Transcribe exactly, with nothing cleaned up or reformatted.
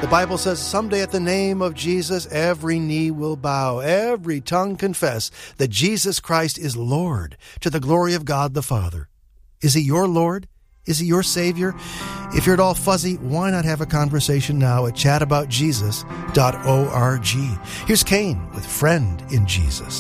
The Bible says someday at the name of Jesus, every knee will bow, every tongue confess that Jesus Christ is Lord, to the glory of God the Father. Is he your Lord? Is he your Savior? If you're at all fuzzy, why not have a conversation now at chat about jesus dot org? Here's Cain with Friend in Jesus.